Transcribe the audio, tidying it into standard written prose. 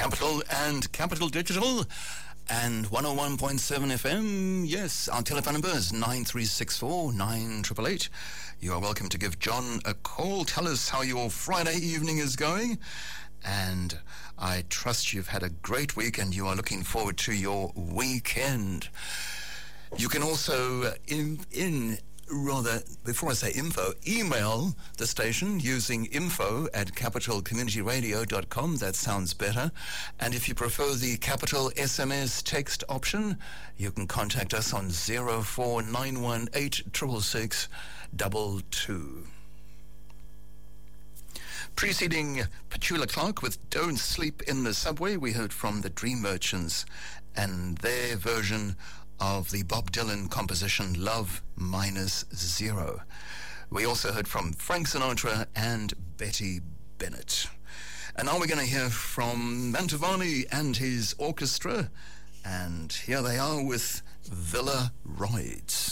Capital and Capital Digital and 101.7 FM. Yes, our telephone number is 9364 9888. You are welcome to give John a call. Tell us how your Friday evening is going. And I trust you've had a great week and you are looking forward to your weekend. You can also, before I say info, email the station using info@capitalcommunityradio.com. That sounds better. And if you prefer the Capital SMS text option, you can contact us on 0491866622. Preceding Petula Clark with Don't Sleep in the Subway, we heard from the Dream Merchants and their version of the Bob Dylan composition Love Minus Zero. We also heard from Frank Sinatra and Betty Bennett. And now we're going to hear from Mantovani and his orchestra. And here they are with Villa Rides.